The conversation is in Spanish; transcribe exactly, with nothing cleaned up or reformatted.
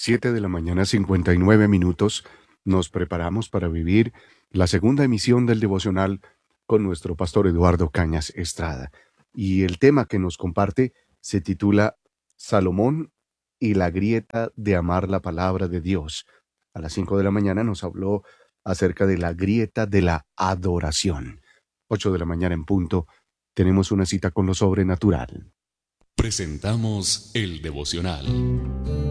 Siete de la mañana, cincuenta y nueve minutos. Nos preparamos para vivir la segunda emisión del devocional con nuestro pastor Eduardo Cañas Estrada. Y el tema que nos comparte se titula Salomón y la grieta de amar la palabra de Dios. A las cinco de la mañana nos habló acerca de la grieta de la adoración. Ocho de la mañana en punto, tenemos una cita con lo sobrenatural. Presentamos el devocional.